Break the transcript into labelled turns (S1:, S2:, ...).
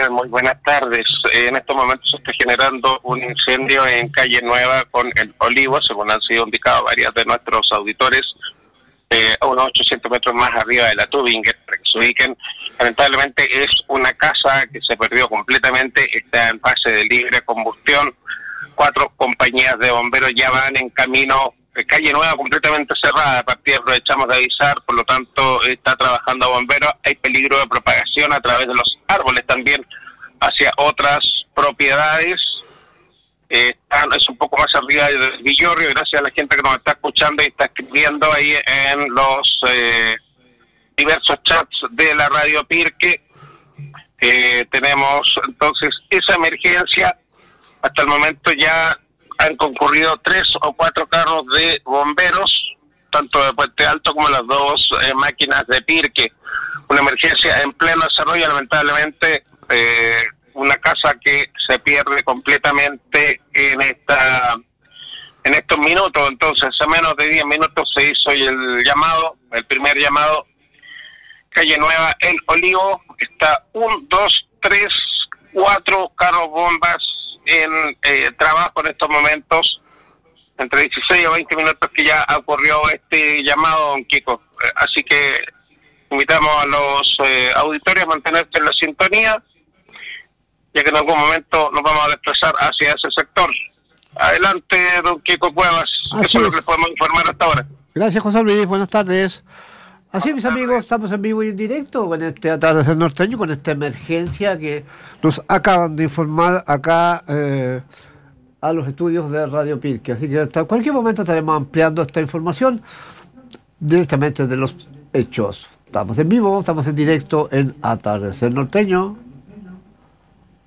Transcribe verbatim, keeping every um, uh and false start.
S1: Daniel, muy buenas tardes. En estos momentos se está generando un incendio en Calle Nueva con el Olivo, según han sido indicados varios de nuestros auditores, eh, a unos ochocientos metros más arriba de la Tübinger, para que se ubiquen. Lamentablemente es una casa que se perdió completamente, está en fase de libre combustión. Cuatro compañías de bomberos ya van en camino. Calle Nueva completamente cerrada, a partir aprovechamos de avisar, por lo tanto está trabajando bomberos, hay peligro de propagación a través de los árboles también hacia otras propiedades, eh, están, es un poco más arriba del Villorrio, gracias a la gente que nos está escuchando y está escribiendo ahí en los eh, diversos chats de la Radio Pirque. Eh, tenemos entonces esa emergencia. Hasta el momento ya han concurrido tres o cuatro carros de bomberos, tanto de Puente Alto como las dos eh, máquinas de Pirque. Una emergencia en pleno desarrollo, lamentablemente, eh, una casa que se pierde completamente en esta en estos minutos. Entonces, a menos de diez minutos se hizo el llamado, el primer llamado. Calle Nueva, El Olivo, está un, dos, tres, cuatro carros bombas en eh, trabajo en estos momentos, entre dieciséis o veinte minutos que ya ocurrió este llamado, don Kiko. Eh, así que invitamos a los eh, auditores a mantenerse en la sintonía, ya que en algún momento nos vamos a desplazar hacia ese sector. Adelante, don Kiko Cuevas,
S2: Así
S1: eso es lo
S2: es.
S1: que les podemos informar hasta ahora.
S2: Gracias, José Luis. Buenas tardes. Así, mis amigos, estamos en vivo y en directo con este atardecer norteño, con esta emergencia que nos acaban de informar acá eh, a los estudios de Radio Pirque. Así que hasta cualquier momento estaremos ampliando esta información directamente de los hechos. Estamos en vivo, estamos en directo en Atardecer Norteño.